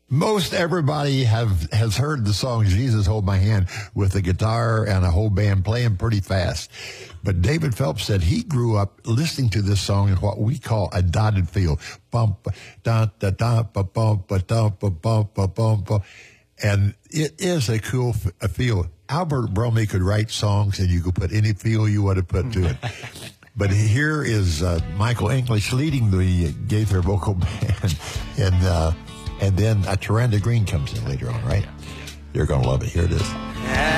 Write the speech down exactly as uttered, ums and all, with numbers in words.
Most everybody have has heard the song Jesus Hold My Hand with a guitar and a whole band playing pretty fast. But David Phelps said he grew up listening to this song in what we call a dotted field. Bump, da, da, da, ba, bum, ba, da, ba, bum, ba, bum, ba. And it is a cool f- a feel. Albert Brumley could write songs and you could put any feel you want to put to it. But here is uh, Michael English leading the Gaither vocal band. And, uh, And then a Taranda Green comes in later on, right? You're going to love it. Here it is.